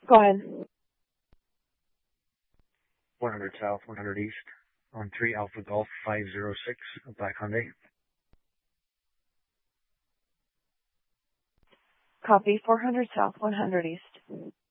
Go ahead. 100 South, 100 East, on 3 Alpha Golf 506, Black Hyundai. Copy. 400 South, 100 East.